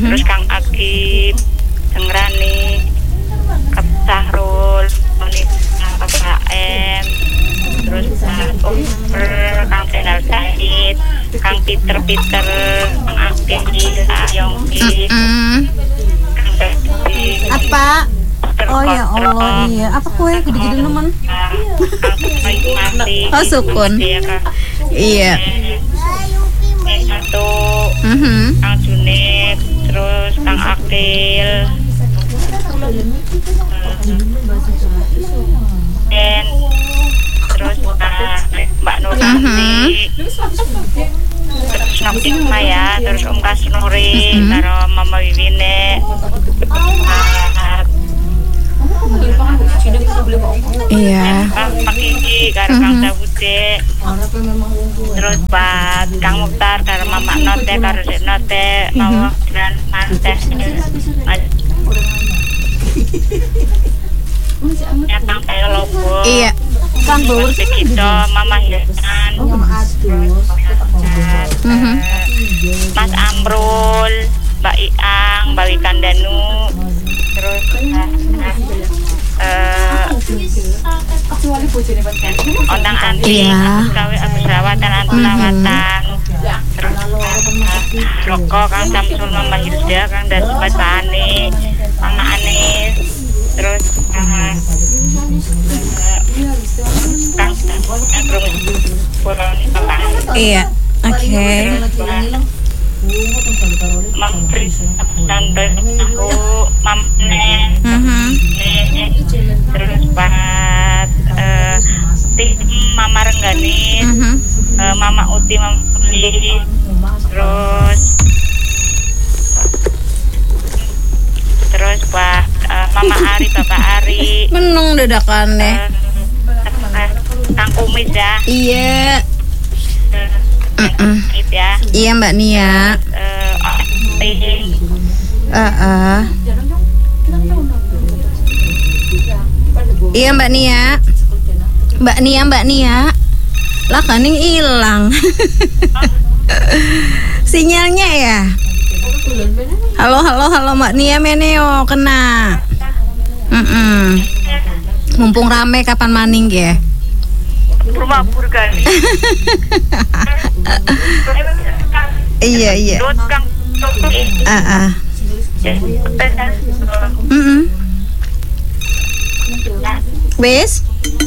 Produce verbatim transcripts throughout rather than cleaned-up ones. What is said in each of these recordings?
terus Kang Agib, Sengrani, Kak Sahrul, Monika, Kak H M, terus Kak Umper, Kang Tenal Said, Kang Peter Peter, Kang Agib, Kak Yongki, Kang Desi. Apa? Oh ya Allah, iya. Apa kue gede-gede nemen? Oh sukun. Iya. Satu, Mhm. Kang Junid, terus Kang Akil, dan terus Mbak Nurati, terus Noktikma ya, terus Om Kasnuri, karo Mama Wiwine. Iya. Kang Pakiji karo Kang Dawude. Terus Pak Kang Mukhtar karo Mama Note karo Dek Note mau dan mantes. Ya Kang Lobo. Iya. Kang Bur kita Mama Hisan. Mhm. Mas Amrul, Mbak Iang, Mbak Wikandanu. Terus eh Ondang Anti, Iya. Kawe Agus Lawatan, Anti Lawatan. Terus Roko, Kang Samsul, Mama Yusda, Kang Dasmat Pani, Mama Anis. Terus eh, Kang Terus Puroni Bapak. Iya. Oke. Mam Tante aku Mam Ne. Mhm. Terus Pak eh, tim Mama Rengganis, Mhm. eh, Mama Uti, Mama Uli, terus terus Pak eh, Mama Ari, Bapak Ari, Menung dadakannya. eh, eh, Kang Kumis ya, Iya. eh, Mm-mm. gitu ya, Iya Mbak Nia. eh, oh, eh, Heeh. Iya Mbak Nia. Mbak Nia, Mbak Nia. Lah kaning hilang. Sinyalnya ya. Halo, halo, halo Mbak Nia Meneo kena. Mm-mm. Mumpung rame kapan maning ya? rumah Burgani. Iya, iya. Terus Kang Ah, ah. eh, Mm-mm. Wes?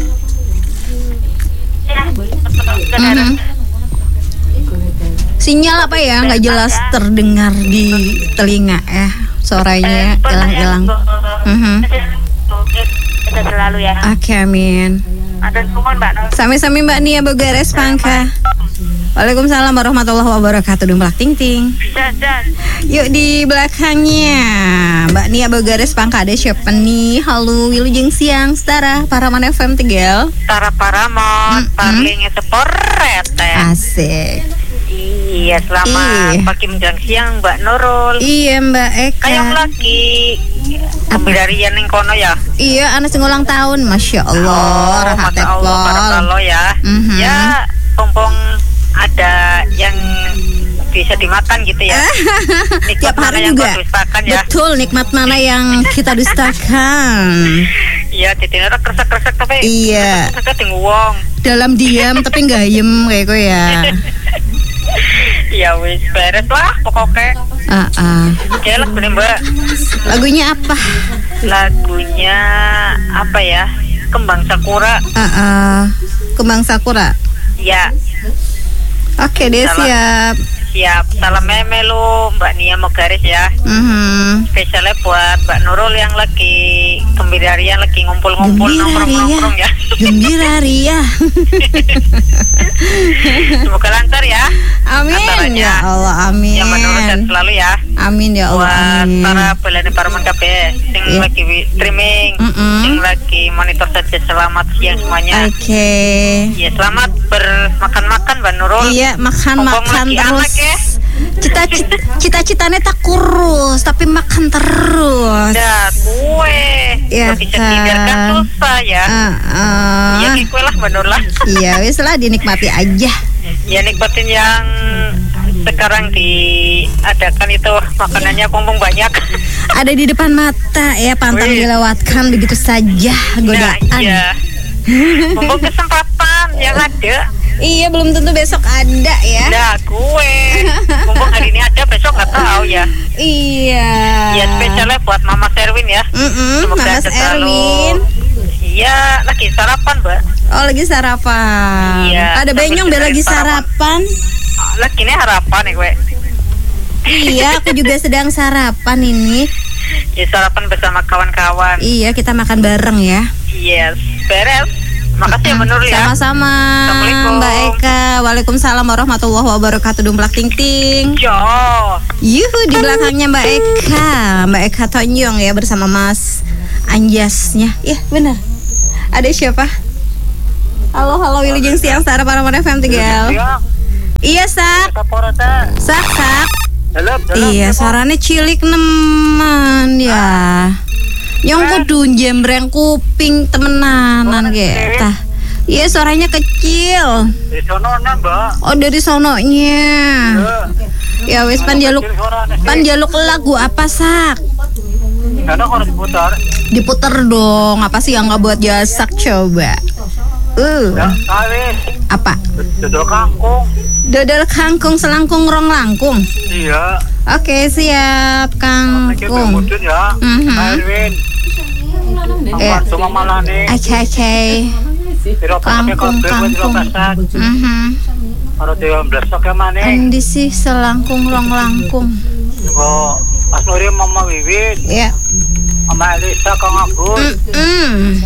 Mhm. Sinyal apa ya? Nggak jelas terdengar di telinga ya. Suaranya hilang-hilang. Mhm. Kita selalu ya. Oke, amin. Ada kuman Mbak Nur. Sami-sami Mbak Nia Begares Pangka. Waalaikumsalam warahmatullahi wabarakatuh. Dumplak ting ting. Dan dan Yuk di belakangnya Mbak Nia Begares Pangka ada siapa nih? Halo, wilujeng siang, setara Paraman F M Tegal. Tara Paramon, Mm-mm. Parling itu porete. Asik. Iya, selamat Iya. pagi menjelang siang Mbak Nurul. Iya Mbak Eka. Kayak lagi kebidarian ning kono ya. Iya, anak sing ulang tahun, masya Allah, Oh, rahat Masya Allah, tepol. barakallah ya. Mhm. Ya, pompong ada yang bisa dimakan gitu ya. Nikmat Tiap hari mana yang juga. kau dustakan ya. Betul, nikmat mana yang kita dustakan. Iya, titiknya kresek-kresek tapi Iya. kresek ting wong. Dalam diam tapi gayem kayak gue ya. Ya wis beres lah pokoknya. Ah, ah. Oke, lagu nih Mbak. Lagunya apa? Lagunya apa ya? Kembang Sakura. Ah, ah. Kembang Sakura. Ya, Oke deh, Salam. siap. siap. Salam meme lu Mbak Nia Mogaris ya. Mhm. Spesialnya buat Mbak Nurul yang lagi kembidarian, lagi ngumpul-ngumpul Gembira nongkrong-nongkrong ya. Gembira Ria. Semoga lancar ya. Amin Antaranya. ya Allah, amin. Yang Mbak Nurul sehat selalu ya. Amin ya Allah, Buat amin. para pelani Paraman K B sing Iya. lagi wi- streaming, Mm-mm. sing lagi monitor saja, selamat siang semuanya. Oke. Ya, selamat bermakan-makan Mbak Nurul. Iya, makan Mumpung makan lagi terus. anak ya. Cita-cita cita-citanya tak kurus, tapi makan terus. Ada kue, Ya nggak bisa kan. dihindarkan susah ya. Ah, ah. Ya kue lah Mbak Nurul lah. Iya, wis lah dinikmati aja. Ya nikmatin yang sekarang diadakan itu makanannya mumpung banyak. Ada di depan mata ya, pantang Wih. dilewatkan begitu saja godaan. Nah, iya. Mumpung kesempatan yang ada. Iya, belum tentu besok ada ya. Nah, gue mumpung hari ini ada, besok nggak tahu ya. Iya. Ya spesialnya buat Mama Erwin ya. Mm-mm, Semoga Mas selalu- Erwin. Iya, lagi sarapan, Mbak. Oh, lagi sarapan. Iya, Ada sambil Benyong dia lagi sarapan. sarapan. Lagi ini harapan ya gue. Iya, aku juga sedang sarapan ini. Ya, sarapan bersama kawan-kawan. Iya, kita makan bareng ya. Yes, beres. Makasih ya Menur ya. Sama-sama Assalamualaikum. Mbak Eka. Waalaikumsalam warahmatullahi wabarakatuh. Dumplak ting ting. Jo. Yuhu, di belakangnya Mbak Eka. Mbak Eka Tonjong ya bersama Mas Anjasnya. Iya, benar. Ada siapa? Halo, halo Wilujeng Siang Sara Paramore F M tiga. Iya, Sak. Sak, Sak. Halo, Iya, suaranya cilik nemen ya. Yang kudu jembreng kuping temenanan ge. Tah. Iya, suaranya kecil. Di sono Mbak. Oh, dari sononya. Ya wis pan jaluk pan jaluk lagu apa, Sak? Karena harus diputar. Diputer dong. Apa sih yang nggak buat jasak coba? Uh, Kali apa? dodol kangkung. Dodol kangkung selangkung rong langkung. Iya. Oke, siap kangkung. Mudun ya. Mhm. Erwin. Eh. Apa cuma malah nih? Oke, oke. Piro pakai Kangkung, kabel buat kangkung. pasak. Mhm. Kalau dia blesok ya mana? Kondisi selangkung rong langkung. Kok pas nuri Mama Wiwin, Ya. Mama Elisa Kang Agus, Mm.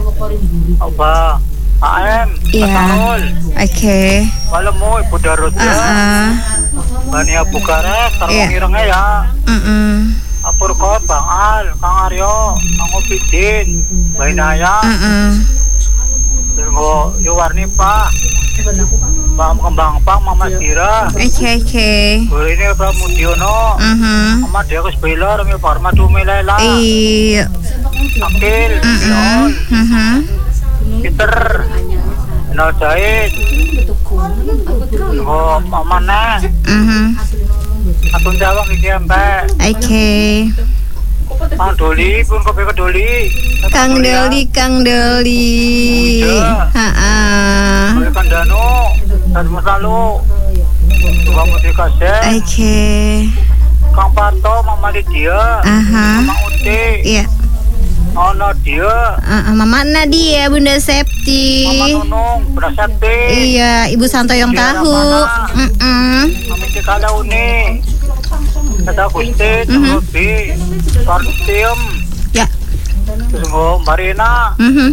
apa? A M, Iya. Patarul, Oke. Walemu Ibu Darutya, Ah. Bania Bukares, Tarung Iya. Irengnya ya, Mm. Apurkot, Bang Al, Kang Aryo, Kang Opidin, Bainaya, Mm. Terus Yuwarni Pak, Bang Kembang Pang, Mama Sira, Oke, oke. ini Pramudiono, Mhm. Mama Dekus Bela, Rami Parma Dumelela, Iya. Akil, Mm. Bion, Mhm. Peter, Nol Jahit, oh Mamana, Mhm. Atun Jawang iki Mbak, Oke. Kang Doli pun kopi ke Doli, Kang Doli, Kang Doli. Iya. Heeh. Oleh Kandano, dan Masalu, Tuhan Putri Kasih, Oke. Kang Parto, Mama Lydia, Aha. Mama Uti, Iya. Ono Dia, Uh, Mama Nadia, Bunda Septi. Mama Nunung, Brasakti, Iya, Ibu Santoyong Iya, tahu. Ramana. Mm-mm. Mami Cikalauni, Kata Gusti, Mhm. Rubi, Kartium, Ya. terus nggak Marina, Mhm.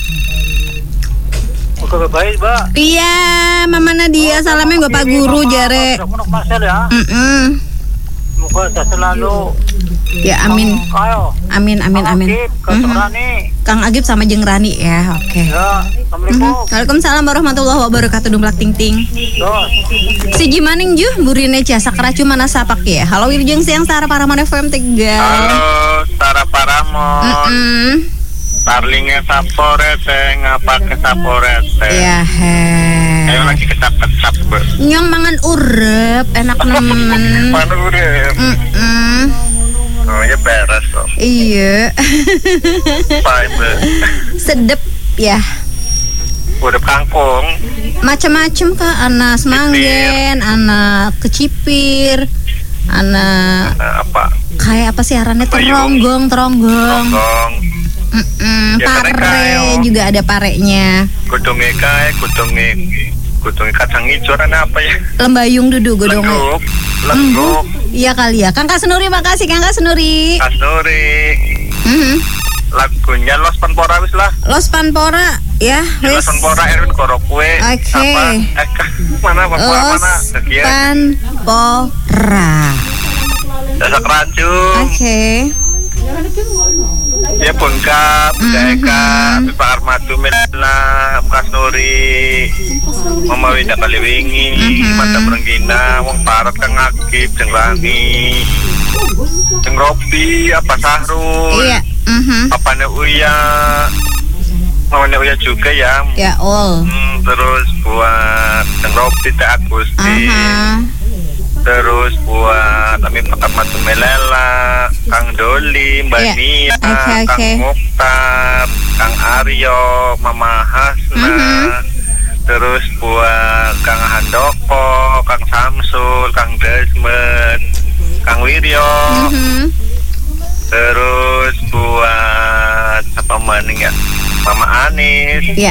oke baik Mbak. Iya, Mama Nadia salamnya Bapak Guru jare. Menuk Marcel ya, Mm-mm. semoga sehat selalu. Ya amin. Ayo, Amin amin amin. Kang Mhm. Rani, Kang Agib sama Jeng Rani ya. Oke. ya, Mhm. Assalamualaikum. Waalaikumsalam warahmatullahi wabarakatuh. Dumplak ting ting. Dos. Si Jimaning Juh burine jasa keracu mana sapak ya. Halo Wilujeng Siang Sara Paramon F M tiga. Halo, Tara Paramon. Mm-mm. Tarlingnya Saporete, ngapa ke Saporete? Ya he. Ayo lagi kecap-kecap, Be. Nyong mangan urep enak nemen. Mana udah? Mm-mm. Oh, ya beres loh. Iya. Bye, Be. Sedep ya. Udah kangkung. Macam-macam kak, anak semanggen, anak kecipir, anak Nah, apa? kayak apa sih arannya Bayung. teronggong, teronggong. Tonggong. Mm-mm, Ya, pare karena juga ada parenya. Kudungi kae, kudungi kudungi kacang hijau kan apa ya? Lembayung dudu godong. Lengguk, lengguk, Iya kali ya. Kang Kasnuri makasih Kang Kasnuri. kasuri. Mhm. Lagunya Los Panpora wis lah. Los Panpora ya, Ya, Los wis. Panpora Erwin Korokwe. Oke. Apa? Eh, ka- mana apa mana? Los Kegiatan. Panpora. Jasa kerajung. Oke. Ya Bungkap, Eka, Pak Armadu Mela, Bekas Nuri, Mama Winda Kaliwingi, Mhm. Mata Berenggina, Wong Parat Kang Akib, Jeng Rani, Jeng Robi, apa Sahrul, Iya. Mhm. apa Uya, Mama Uya juga ya. Ya all. Hmm, terus buat Jeng Robi, Teh Agusti, Aha. Terus buat kami pertama Melela, Kang Doli, Mbak Iya. Nia, Oke, oke. Kang Mukhtar, Kang Aryo, Mama Hasna. Mhm. Terus buat Kang Handoko, Kang Samsul, Kang Desmet, Kang Wiryo. Mhm. Terus buat apa maning ya? Mama Anis. Ya.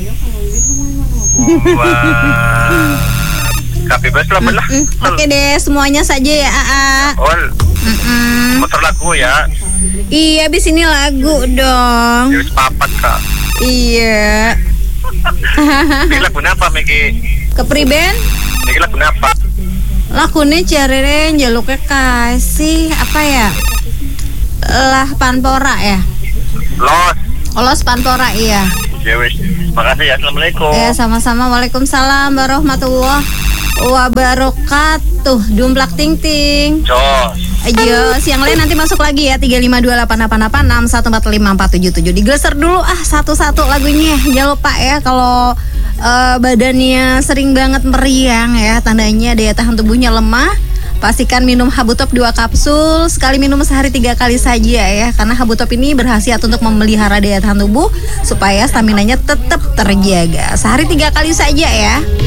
Buat Kapi Bes lah belah. Mm, Oke deh, semuanya saja ya, Aa. Ol, Mm-mm. motor lagu ya. Iya, abis ini lagu dong. Terus papat kak. Iya. Ini lagu apa Miki? Kepriben? Ini lagu apa? Lakunya careren jaluknya kasih apa ya? Lah Panpora ya. Los. Olos Panpora iya. Ya wis. Makasih ya. Assalamualaikum. Ya sama-sama. Waalaikumsalam warahmatullahi wabarakatuh. Dumplak ting ting. Jos. Ayo, siang lain nanti masuk lagi ya tiga lima dua delapan delapan delapan enam satu empat lima empat tujuh tujuh. Digleser dulu ah satu-satu lagunya. Jangan lupa ya kalau eh, badannya sering banget meriang ya, tandanya daya tahan tubuhnya lemah. Pastikan minum Habutop dua kapsul, sekali minum sehari tiga kali saja ya, karena Habutop ini berkhasiat untuk memelihara daya tahan tubuh supaya staminanya tetap terjaga. Sehari tiga kali saja ya.